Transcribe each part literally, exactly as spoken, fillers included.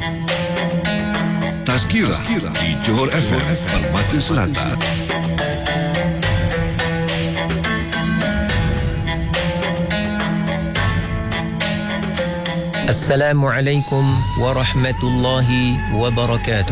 Tazkirah di Johor F M Permata Selatan. Assalamualaikum warahmatullahi wabarakatuh.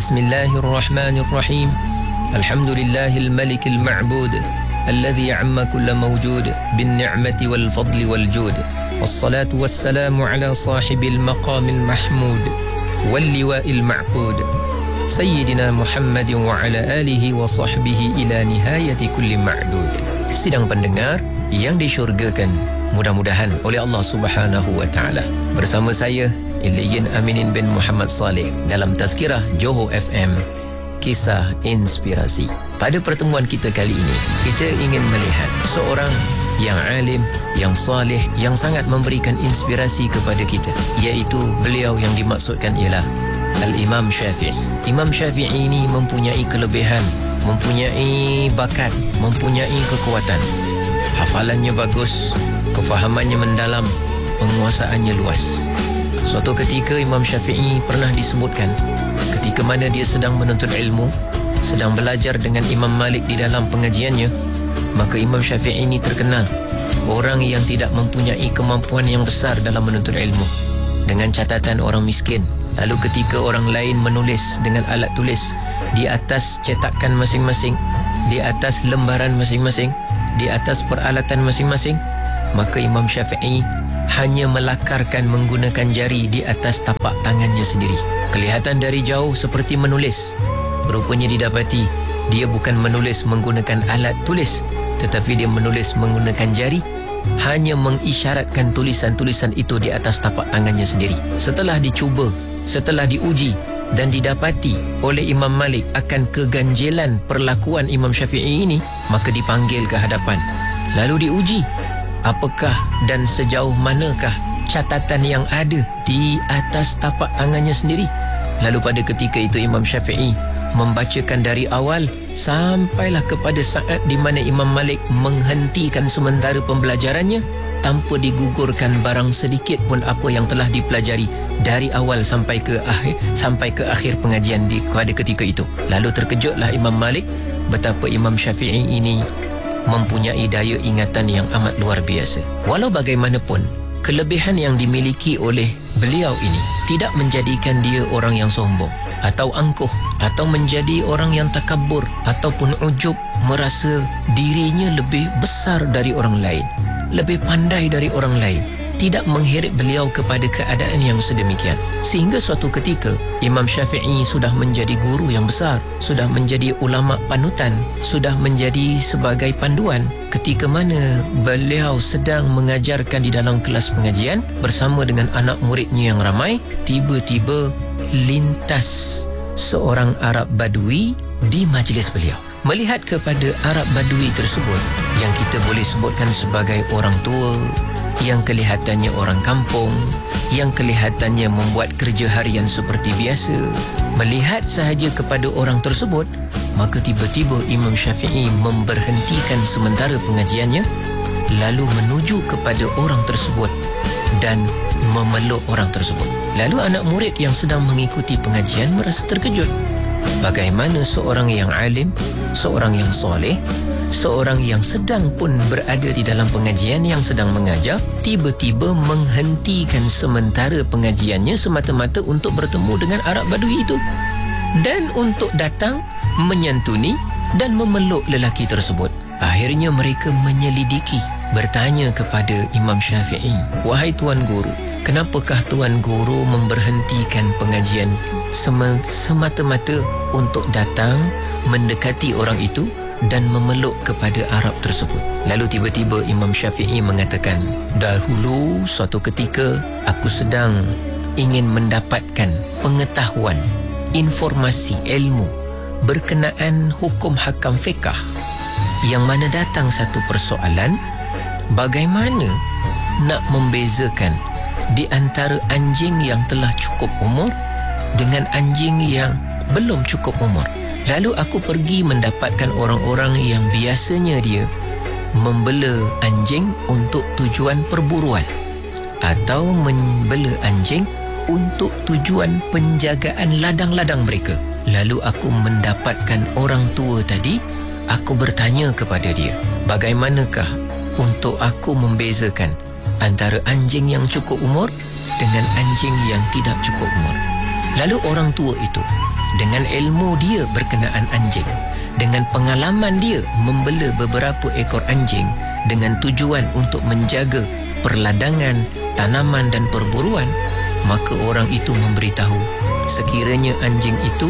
Bismillahirrahmanirrahim. Alhamdulillahil malikil ma'bud alladhi amma kulla mawjud bin ni'mati wal fadli wal jud. Wassalatu wassalamu ala sahibil maqamil mahmud wal liwa'il ma'qud Sayyidina Muhammadin wa ala alihi wa sahbihi ila nihayati kulli ma'dud. Sidang pendengar yang disyurgakan mudah-mudahan oleh Allah Subhanahu wa taala. Bersama saya Iliyin Aminin bin Muhammad Saleh dalam Tazkirah Johor F M, Kisah Inspirasi. Pada pertemuan kita kali ini, kita ingin melihat seorang yang alim, yang saleh, yang sangat memberikan inspirasi kepada kita, iaitu beliau yang dimaksudkan ialah Al-Imam Syafi'i. Imam Syafi'i ini mempunyai kelebihan, mempunyai bakat, mempunyai kekuatan. Hafalannya bagus, kefahamannya mendalam, penguasaannya luas. Suatu ketika Imam Syafi'i pernah disebutkan ketika mana dia sedang menuntut ilmu, sedang belajar dengan Imam Malik di dalam pengajiannya, maka Imam Syafi'i ini terkenal orang yang tidak mempunyai kemampuan yang besar dalam menuntut ilmu, dengan catatan orang miskin. Lalu ketika orang lain menulis dengan alat tulis di atas cetakan masing-masing, di atas lembaran masing-masing, di atas peralatan masing-masing, maka Imam Syafi'i hanya melakarkan menggunakan jari di atas tapak tangannya sendiri. Kelihatan dari jauh seperti menulis. Rupanya didapati dia bukan menulis menggunakan alat tulis, tetapi dia menulis menggunakan jari, hanya mengisyaratkan tulisan-tulisan itu di atas tapak tangannya sendiri. Setelah dicuba, setelah diuji dan didapati oleh Imam Malik akan keganjilan perlakuan Imam Syafi'i ini, maka dipanggil ke hadapan. Lalu diuji, apakah dan sejauh manakah catatan yang ada di atas tapak tangannya sendiri. Lalu pada ketika itu Imam Syafi'i membacakan dari awal sampailah kepada saat di mana Imam Malik menghentikan sementara pembelajarannya tanpa digugurkan barang sedikit pun apa yang telah dipelajari dari awal sampai ke akhir sampai ke akhir pengajian di pada ketika itu. Lalu terkejutlah Imam Malik betapa Imam Syafi'i ini mempunyai daya ingatan yang amat luar biasa. Walau bagaimanapun, kelebihan yang dimiliki oleh beliau ini tidak menjadikan dia orang yang sombong atau angkuh atau menjadi orang yang takabur ataupun ujub, merasa dirinya lebih besar dari orang lain, lebih pandai dari orang lain. Tidak mengheret beliau kepada keadaan yang sedemikian. Sehingga suatu ketika Imam Syafi'i sudah menjadi guru yang besar, sudah menjadi ulama panutan, sudah menjadi sebagai panduan. Ketika mana beliau sedang mengajarkan di dalam kelas pengajian bersama dengan anak muridnya yang ramai, tiba-tiba lintas seorang Arab Badui di majlis beliau. Melihat kepada Arab Badui tersebut yang kita boleh sebutkan sebagai orang tua, yang kelihatannya orang kampung, yang kelihatannya membuat kerja harian seperti biasa, melihat sahaja kepada orang tersebut, maka tiba-tiba Imam Syafi'i memberhentikan sementara pengajiannya, lalu menuju kepada orang tersebut dan memeluk orang tersebut. Lalu anak murid yang sedang mengikuti pengajian merasa terkejut. Bagaimana seorang yang alim, seorang yang soleh, seorang yang sedang pun berada di dalam pengajian yang sedang mengajar, tiba-tiba menghentikan sementara pengajiannya semata-mata untuk bertemu dengan Arab Badui itu dan untuk datang menyantuni dan memeluk lelaki tersebut. Akhirnya mereka menyelidiki, bertanya kepada Imam Syafi'i, "Wahai Tuan Guru, kenapakah Tuan Guru memberhentikan pengajian sem- semata-mata untuk datang mendekati orang itu dan memeluk kepada Arab tersebut?" Lalu tiba-tiba Imam Syafi'i mengatakan, "Dahulu suatu ketika aku sedang ingin mendapatkan pengetahuan, informasi, ilmu berkenaan hukum hakam fiqah, yang mana datang satu persoalan, bagaimana nak membezakan di antara anjing yang telah cukup umur dengan anjing yang belum cukup umur. Lalu aku pergi mendapatkan orang-orang yang biasanya dia membela anjing untuk tujuan perburuan atau membela anjing untuk tujuan penjagaan ladang-ladang mereka. Lalu aku mendapatkan orang tua tadi. Aku bertanya kepada dia, bagaimanakah untuk aku membezakan antara anjing yang cukup umur dengan anjing yang tidak cukup umur. Lalu orang tua itu, dengan ilmu dia berkenaan anjing, dengan pengalaman dia membela beberapa ekor anjing dengan tujuan untuk menjaga perladangan, tanaman dan perburuan, maka orang itu memberitahu, sekiranya anjing itu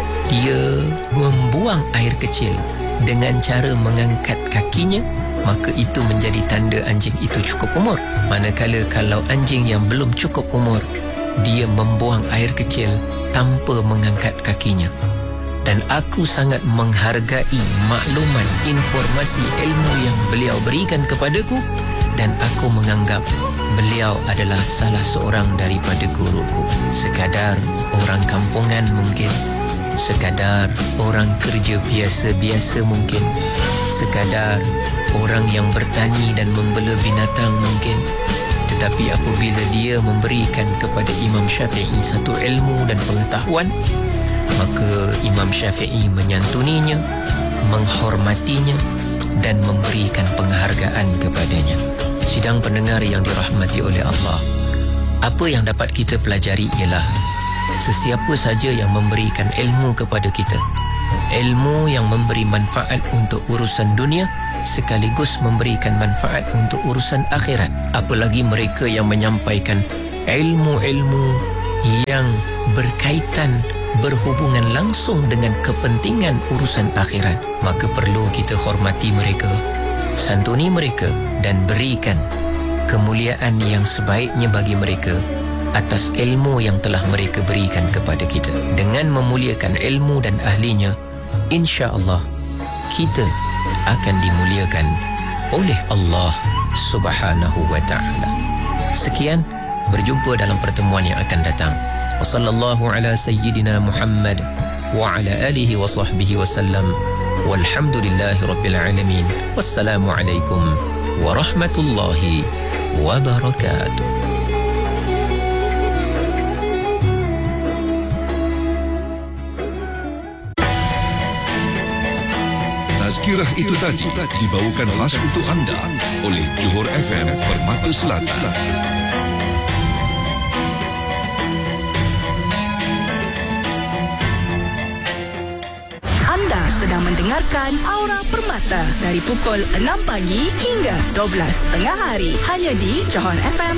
dia membuang air kecil dengan cara mengangkat kakinya, maka itu menjadi tanda anjing itu cukup umur. Manakala kalau anjing yang belum cukup umur, dia membuang air kecil tanpa mengangkat kakinya. Dan aku sangat menghargai maklumat, informasi, ilmu yang beliau berikan kepadaku, dan aku menganggap beliau adalah salah seorang daripada guruku. Sekadar orang kampungan mungkin, sekadar orang kerja biasa-biasa mungkin, sekadar orang yang bertani dan membela binatang mungkin. Tetapi apabila dia memberikan kepada Imam Syafi'i satu ilmu dan pengetahuan, maka Imam Syafi'i menyantuninya, menghormatinya dan memberikan penghargaan kepadanya. Sidang pendengar yang dirahmati oleh Allah, apa yang dapat kita pelajari ialah sesiapa saja yang memberikan ilmu kepada kita, ilmu yang memberi manfaat untuk urusan dunia sekaligus memberikan manfaat untuk urusan akhirat, apalagi mereka yang menyampaikan ilmu-ilmu yang berkaitan, berhubungan langsung dengan kepentingan urusan akhirat, maka perlu kita hormati mereka, santuni mereka dan berikan kemuliaan yang sebaiknya bagi mereka atas ilmu yang telah mereka berikan kepada kita. Dengan memuliakan ilmu dan ahlinya, insya-Allah kita akan dimuliakan oleh Allah Subhanahu wa taala. Sekian, berjumpa dalam pertemuan yang akan datang. Wa sallallahu ala sayyidina Muhammad wa ala alihi wa sahbihi wa sallam. Walhamdulillahi rabbil alamin. Wassalamu alaikum warahmatullahi wabarakatuh. Tazkirah itu tadi dibawakan khas untuk anda oleh Johor F M Permata Selatan. Anda sedang mendengarkan Aura Permata dari pukul enam pagi hingga dua belas tengah hari hanya di Johor F M